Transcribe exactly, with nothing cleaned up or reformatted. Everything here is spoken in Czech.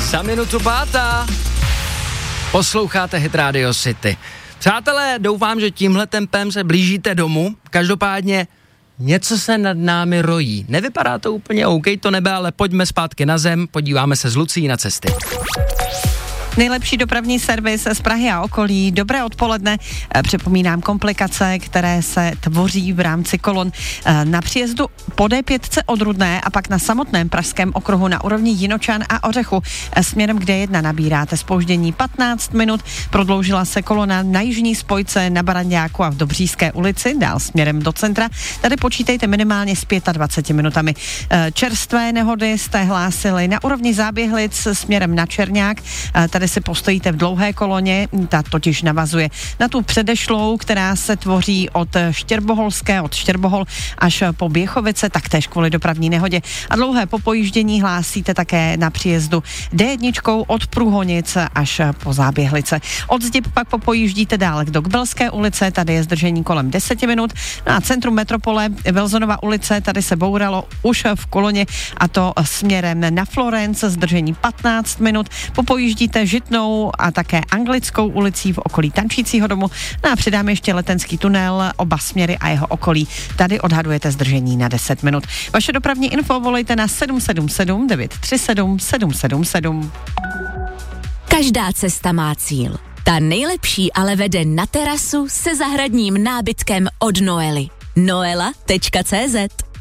Za minutu pátá. Posloucháte Hit Radio City. Přátelé, doufám, že tímhle tempem se blížíte domů. Každopádně něco se nad námi rojí. Nevypadá to úplně OK, to nebe, ale pojďme zpátky na zem, podíváme se s Lucí na cesty. Nejlepší dopravní servis z Prahy a okolí. Dobré odpoledne. Připomínám komplikace, které se tvoří v rámci kolon na příjezdu po D pět od Rudné a pak na samotném pražském okruhu na úrovni Jinočan a Ořechu. Směrem k D jedna nabíráte zpoždění patnáct minut. Prodloužila se kolona na jižní spojce na Baranďáku a v Dobříšské ulici, dál směrem do centra. Tady počítejte minimálně s dvaceti pěti minutami. Čerstvé nehody jste hlásili na úrovni Záběhlic směrem na Černák. Tady si postojíte v dlouhé koloně, ta totiž navazuje na tu předešlou, která se tvoří od Štěrboholské, od Štěrbohol až po Běchovice, taktéž kvůli dopravní nehodě. A dlouhé popojíždění hlásíte také na příjezdu D jedna od Průhonic až po Záběhlice. Od Zdib pak popojíždíte dál do Kbelské ulice, tady je zdržení kolem deseti minut. No a centrum metropole, Vilsonova ulice, tady se bouralo už v koloně a to směrem na Florence, zdržení patnáct minut. Popojíždíte Žitnou a také Anglickou ulicí v okolí Tančícího domu. No a přidáme ještě Letenský tunel, oba směry a jeho okolí. Tady odhadujete zdržení na deset minut. Vaše dopravní info volejte na sedm sedm sedm devět tři sedm sedm sedm sedm. Každá cesta má cíl. Ta nejlepší ale vede na terasu se zahradním nábytkem od Noely. noela tečka cé zet